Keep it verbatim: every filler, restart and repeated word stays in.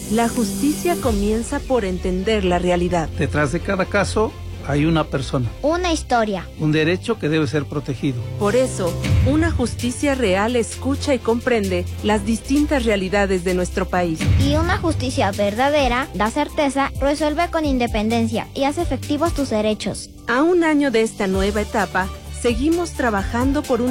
La justicia comienza por entender la realidad. Detrás de cada caso hay una persona. Una historia. Un derecho que debe ser protegido. Por eso, una justicia real escucha y comprende las distintas realidades de nuestro país. Y una justicia verdadera da certeza, resuelve con independencia y hace efectivos tus derechos. A un año de esta nueva etapa, seguimos trabajando por un